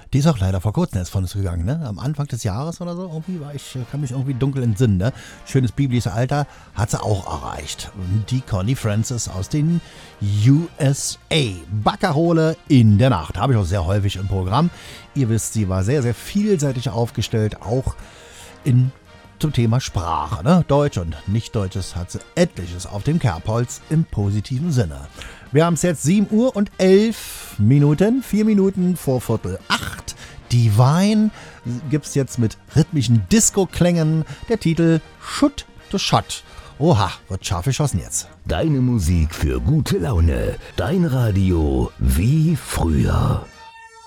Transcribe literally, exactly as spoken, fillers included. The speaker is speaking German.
Die ist auch leider vor kurzem erst von uns gegangen, ne? Am Anfang des Jahres oder so. Irgendwie war ich, kann mich irgendwie dunkel entsinnen, ne? Schönes biblisches Alter hat sie auch erreicht. Die Connie Francis aus den U S A. Backerole in der Nacht. Habe ich auch sehr häufig im Programm. Ihr wisst, sie war sehr, sehr vielseitig aufgestellt, auch in zum Thema Sprache, ne? Deutsch und Nicht-Deutsches hat sie etliches auf dem Kerbholz im positiven Sinne. Wir haben es jetzt sieben Uhr und elf Minuten, vier Minuten vor Viertel acht. Divine gibt's jetzt mit rhythmischen Disco-Klängen. Der Titel Shoot to Shot. Oha, wird scharf geschossen jetzt. Deine Musik für gute Laune. Dein Radio wie früher.